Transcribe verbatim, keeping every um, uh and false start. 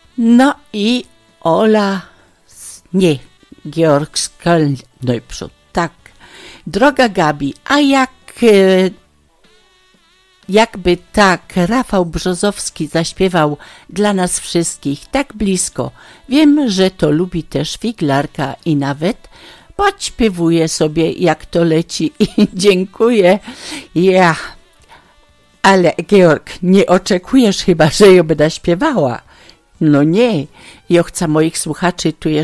No i Ola, nie, Georg z Köln, no i przód, tak. Droga Gabi, a jak, jakby tak Rafał Brzozowski zaśpiewał dla nas wszystkich tak blisko. Wiem, że to lubi też figlarka i nawet podśpiewuje sobie, jak to leci i dziękuję. Ja, ale Georg, nie oczekujesz chyba, że ją będę śpiewała? No nie, ja chcę moich słuchaczy tu jeszcze